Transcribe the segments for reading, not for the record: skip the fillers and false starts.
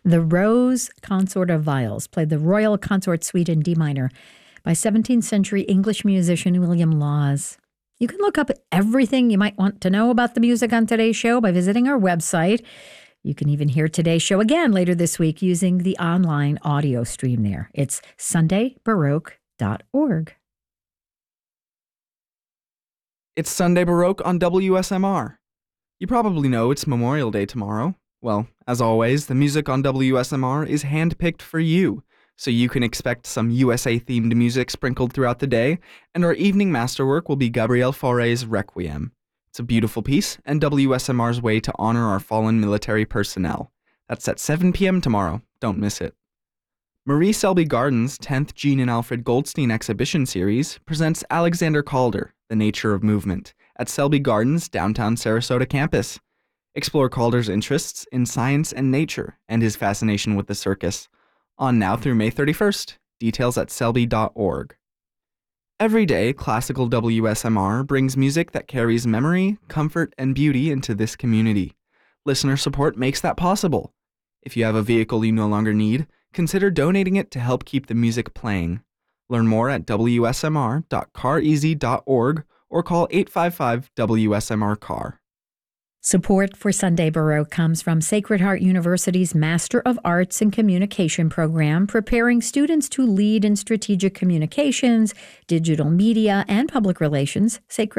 The Rose Consort of Viols played the Royal Consort Suite in D minor by 17th century English musician William Laws. You can look up everything you might want to know about the music on today's show by visiting our website. You can even hear today's show again later this week using the online audio stream there. It's sundaybaroque.org. It's Sunday Baroque on WSMR. You probably know it's Memorial Day tomorrow. Well, as always, the music on WSMR is handpicked for you, so you can expect some USA-themed music sprinkled throughout the day, and our evening masterwork will be Gabriel Fauré's Requiem. It's a beautiful piece, and WSMR's way to honor our fallen military personnel. That's at 7 p.m. tomorrow. Don't miss it. Marie Selby Garden's 10th Jean and Alfred Goldstein exhibition series presents Alexander Calder, The Nature of Movement, at Selby Gardens' downtown Sarasota campus. Explore Calder's interests in science and nature and his fascination with the circus. On now through May 31st. Details at selby.org. Every day, classical WSMR brings music that carries memory, comfort, and beauty into this community. Listener support makes that possible. If you have a vehicle you no longer need, consider donating it to help keep the music playing. Learn more at wsmr.careasy.org or call 855-WSMR-CAR. Support for Sunday Baroque comes from Sacred Heart University's Master of Arts in Communication program, preparing students to lead in strategic communications, digital media, and public relations,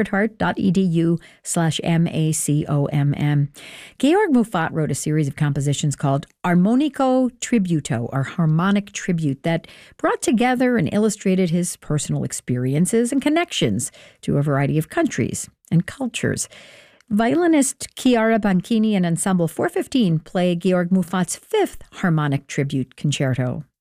sacredheart.edu/MACOMM. Georg Muffat wrote a series of compositions called Armonico Tributo, or Harmonic Tribute, that brought together and illustrated his personal experiences and connections to a variety of countries and cultures. Violinist Chiara Banchini and Ensemble 415 play Georg Muffat's fifth harmonic tribute concerto.